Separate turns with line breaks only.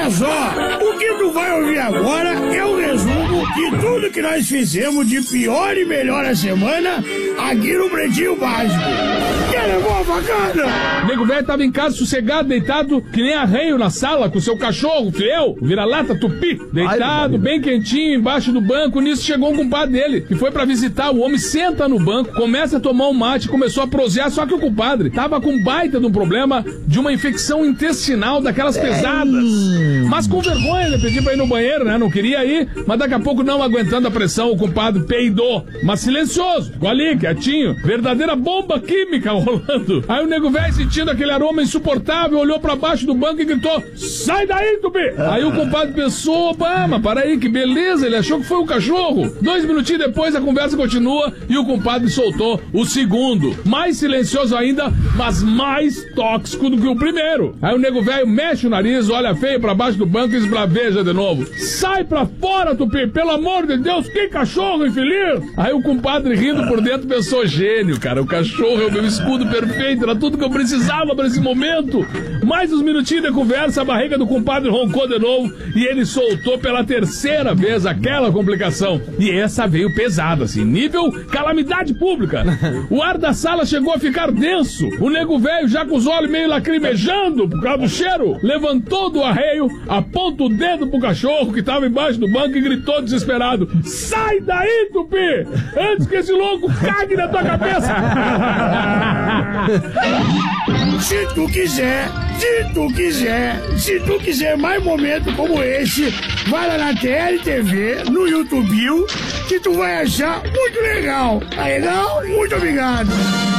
Olha só, o que tu vai ouvir agora é o resumo de tudo que nós fizemos de pior e melhor a semana aqui no Pretinho Básico. Que levou a facada?
O nego velho tava em casa sossegado, deitado, que nem arreio na sala, com seu cachorro, fiel, vira-lata tupi, deitado, bem quentinho, embaixo do banco. Nisso chegou um compadre dele, que foi pra visitar. O homem senta no banco, começa a tomar um mate, começou a prosear, só que o compadre tava com baita de um problema de uma infecção intestinal daquelas pesadas. Mas com vergonha, ele pediu pra ir no banheiro, né? Não queria ir, mas daqui a pouco, não aguentando a pressão, o compadre peidou. Mas silencioso, ficou ali, quietinho. Verdadeira bomba química rolando. Aí o nego velho, sentindo aquele aroma insuportável, olhou pra baixo do banco e gritou: sai daí, Tupi! Aí o compadre pensou: opa, mas para aí, que beleza, ele achou que foi o cachorro. 2 minutinhos depois, a conversa continua e o compadre soltou o segundo. Mais silencioso ainda, mas mais tóxico do que o primeiro. Aí o nego velho mexe o nariz, olha feio pra baixo do banco e esbraveja de novo: sai pra fora, Tupi, pelo amor de Deus, que cachorro infeliz! Aí o compadre, rindo por dentro, pensou: gênio, cara, o cachorro é o meu escudo perfeito, era tudo que eu precisava pra esse momento. Mais uns minutinhos de conversa, a barriga do compadre roncou de novo e ele soltou pela 3ª vez aquela complicação. E essa veio pesada, assim, nível calamidade pública. O ar da sala chegou a ficar denso. O nego velho, já com os olhos meio lacrimejando por causa do cheiro, levantou do arreio, aponta o dedo pro cachorro que tava embaixo do banco e gritou desesperado: sai daí, Tupi, antes que esse louco cague na tua cabeça.
Se tu quiser mais momentos como esse, vai lá na TLTV, no YouTube, que tu vai achar muito legal. Tá legal? Muito obrigado.